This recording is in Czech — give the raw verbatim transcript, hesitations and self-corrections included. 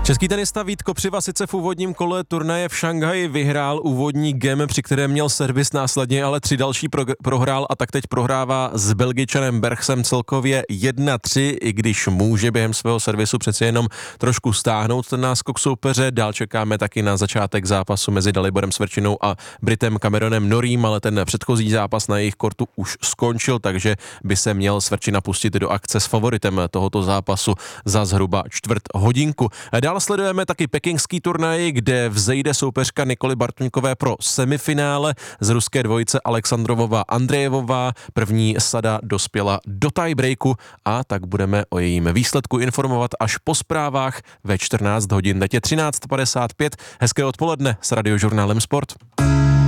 Český tenista Vít Kopřiva sice v úvodním kole turnaje v Šanghaji vyhrál úvodní game, při kterém měl servis, následně ale tři další pro- prohrál a tak teď prohrává s Belgičanem Bergsem celkově jedna tři, i když může během svého servisu přeci jenom trošku stáhnout ten náskok soupeře. Dál čekáme taky na začátek zápasu mezi Daliborem Sverčinou a Britem Cameronem Norriem, ale ten předchozí zápas na jejich kortu už skončil, takže by se měl Sverčina pustit do akce s favoritem tohoto zápasu za zhruba čtvrt hodinku. Dál sledujeme taky pekingský turnaj, kde vzejde soupeřka Nikoly Bartuňkové pro semifinále z ruské dvojice Alexandrovova Andrejevová. První sada dospěla do tiebreaku a tak budeme o jejím výsledku informovat až po zprávách ve čtrnáct hodin. Teď je třináct padesát pět. Hezké odpoledne s Radiožurnálem Sport.